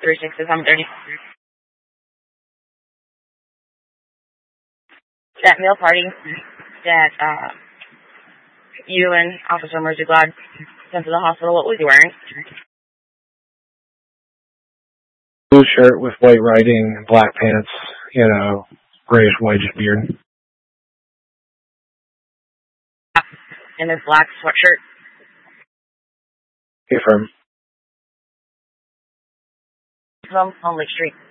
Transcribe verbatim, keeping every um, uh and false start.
three six is seven thirty. That meal party that uh, you and Officer Mercy Glad sent to the hospital, what was he wearing? Blue shirt with white writing, black pants, you know, grayish whitish beard. And his black sweatshirt. Confirm. From on Lake Street.